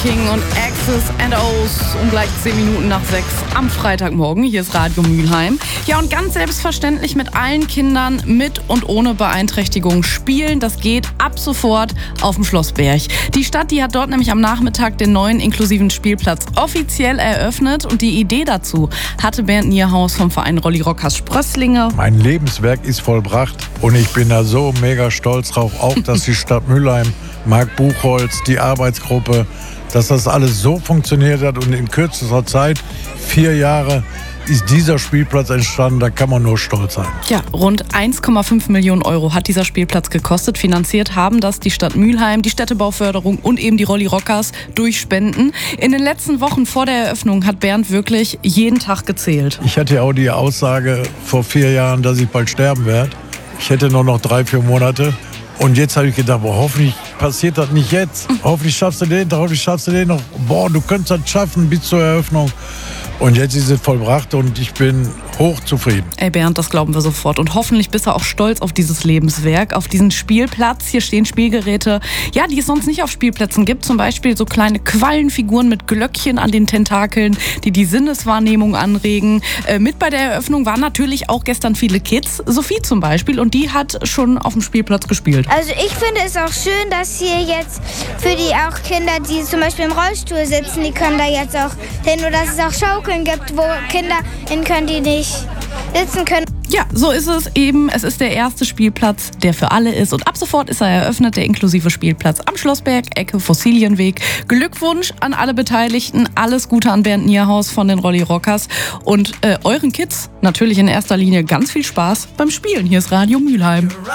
King und X's and O's um gleich 10 Minuten nach 6 am Freitagmorgen. Hier ist Radio Mülheim. Ja, und ganz selbstverständlich mit allen Kindern mit und ohne Beeinträchtigung spielen. Das geht ab sofort auf dem Schlossberg. Die Stadt, die hat dort nämlich am Nachmittag den neuen inklusiven Spielplatz offiziell eröffnet. Und die Idee dazu hatte Bernd Nierhaus vom Verein Rolli Rockers Sprösslinge. Mein Lebenswerk ist vollbracht und ich bin da so mega stolz drauf, auch dass die Stadt Mülheim, Marc Buchholz, die Arbeitsgruppe, dass das alles so funktioniert hat und in kürzester Zeit, 4 Jahre, ist dieser Spielplatz entstanden, da kann man nur stolz sein. Ja, rund 1,5 Millionen Euro hat dieser Spielplatz gekostet. Finanziert haben das die Stadt Mülheim, die Städtebauförderung und eben die Rolli Rockers durch Spenden. In den letzten Wochen vor der Eröffnung hat Bernd wirklich jeden Tag gezählt. Ich hatte ja auch die Aussage vor 4 Jahren, dass ich bald sterben werde. Ich hätte nur noch 3-4 Monate. Und jetzt habe ich gedacht, hoffentlich passiert das nicht jetzt. Hoffentlich schaffst du den, hoffentlich schaffst du den noch. Du könntest das schaffen bis zur Eröffnung. Und jetzt ist es vollbracht und ich bin hochzufrieden. Ey Bernd, das glauben wir sofort. Und hoffentlich bist du auch stolz auf dieses Lebenswerk, auf diesen Spielplatz. Hier stehen Spielgeräte, ja, die es sonst nicht auf Spielplätzen gibt. Zum Beispiel so kleine Quallenfiguren mit Glöckchen an den Tentakeln, die die Sinneswahrnehmung anregen. Mit bei der Eröffnung waren natürlich auch gestern viele Kids. Sophie zum Beispiel. Und die hat schon auf dem Spielplatz gespielt. Also ich finde es auch schön, dass hier jetzt für die auch Kinder, die zum Beispiel im Rollstuhl sitzen, die können da jetzt auch hin. Oder dass es auch Schaukeln gibt, wo Kinder hin können, die nicht sitzen können. Ja, so ist es eben. Es ist der erste Spielplatz, der für alle ist. Und ab sofort ist er eröffnet, der inklusive Spielplatz am Schlossberg, Ecke Fossilienweg. Glückwunsch an alle Beteiligten. Alles Gute an Bernd Nierhaus von den Rolli Rockers. Und euren Kids natürlich in erster Linie ganz viel Spaß beim Spielen. Hier ist Radio Mülheim.